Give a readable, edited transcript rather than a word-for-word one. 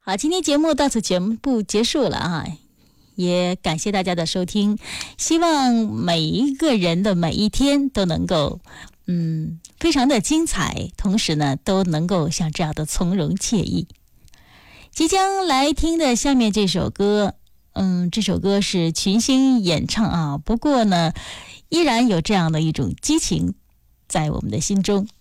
好，今天节目到此全部结束了啊，也感谢大家的收听，希望每一个人的每一天都能够非常的精彩，同时呢都能够像这样的从容惬意。即将来听的下面这首歌，这首歌是群星演唱啊，不过呢依然有这样的一种激情在我们的心中。